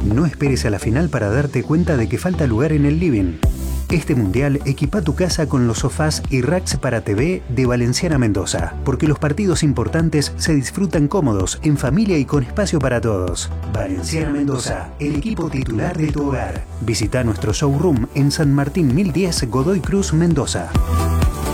No esperes a la final para darte cuenta de que falta lugar en el living. Este mundial equipa tu casa con los sofás y racks para TV de Valenciana Mendoza, porque los partidos importantes se disfrutan cómodos, en familia y con espacio para todos. Valenciana Mendoza, el equipo titular de tu hogar. Visita nuestro showroom en San Martín 1010 Godoy Cruz, Mendoza.